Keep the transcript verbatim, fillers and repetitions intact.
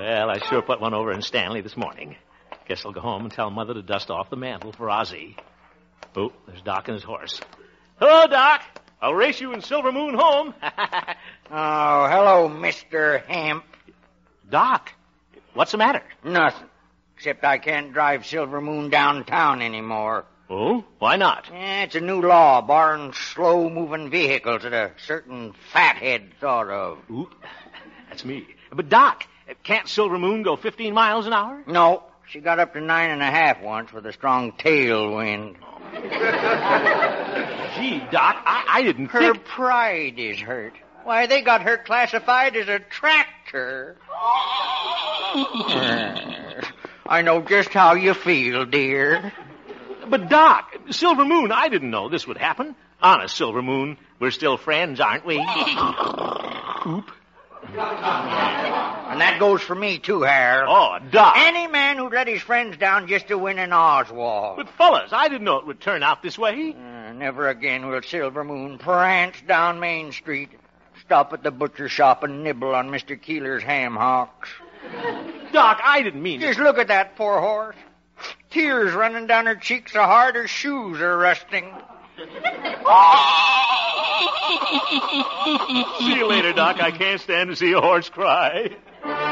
Well, I sure put one over in Stanley this morning. Guess I'll go home and tell Mother to dust off the mantle for Ozzie. Oh, there's Doc and his horse. Hello, Doc. I'll race you in Silver Moon home. Oh, hello, Mister Hemp. Doc, what's the matter? Nothing. Except I can't drive Silver Moon downtown anymore. Oh? Why not? Eh, it's a new law barring slow-moving vehicles that a certain fathead thought of. Ooh, that's me. But, Doc, can't Silver Moon go fifteen miles an hour? No. She got up to nine and a half once with a strong tailwind. Gee, Doc, I, I didn't Her think... Her pride is hurt. Why, they got her classified as a tractor. I know just how you feel, dear. But, Doc, Silver Moon, I didn't know this would happen. Honest, Silver Moon, we're still friends, aren't we? Oop. And that goes for me, too, Harold. Oh, Doc. Any man who'd let his friends down just to win an Oswald. But, fellas, I didn't know it would turn out this way. Uh, never again will Silver Moon prance down Main Street, stop at the butcher shop and nibble on Mister Keeler's ham hocks. Doc, I didn't mean Just it. look at that poor horse. Tears running down her cheeks so hard her shoes are rusting. See you later, Doc. I can't stand to see a horse cry.